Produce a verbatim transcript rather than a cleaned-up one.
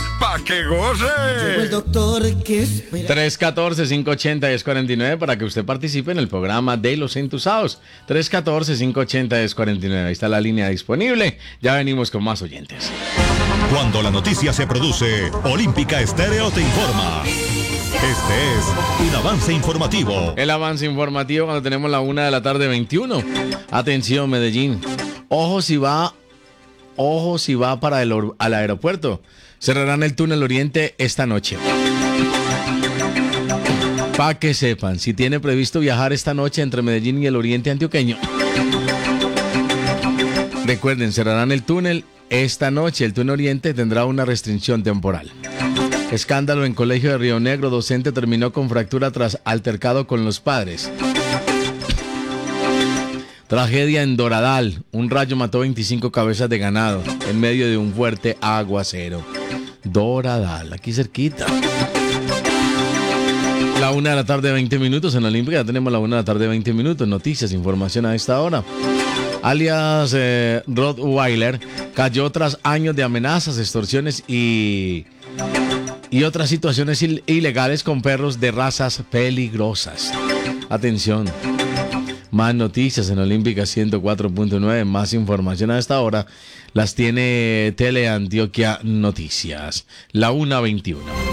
¡Pa' que goce! Llegó el doctor que espera. tres uno cuatro, cinco ocho cero, uno cero cuatro nueve para que usted participe en el programa de Los Entusados. tres uno cuatro, cinco ocho cero, uno cero cuatro nueve. Ahí está la línea disponible. Ya venimos con más oyentes. Cuando la noticia se produce, Olímpica Estéreo te informa. Este es un avance informativo. El avance informativo cuando tenemos la una de la tarde veintiuno. Atención, Medellín. Ojo si va, ojo si va para el al aeropuerto. Cerrarán el túnel Oriente esta noche. Para que sepan, si tiene previsto viajar esta noche entre Medellín y el Oriente Antioqueño. Recuerden, cerrarán el túnel esta noche. El túnel Oriente tendrá una restricción temporal. Escándalo en Colegio de Río Negro. Docente terminó con fractura tras altercado con los padres. Tragedia en Doradal. Un rayo mató veinticinco cabezas de ganado en medio de un fuerte aguacero. Doradal, aquí cerquita. La una de la tarde, veinte minutos en la Olímpica. Ya tenemos la una de la tarde, veinte minutos. Noticias, información a esta hora. Alias eh, Rottweiler cayó tras años de amenazas, extorsiones y, y otras situaciones il- ilegales con perros de razas peligrosas. Atención. Más noticias en Olímpica ciento cuatro punto nueve. Más información a esta hora las tiene Teleantioquia Noticias. La una veintiuno.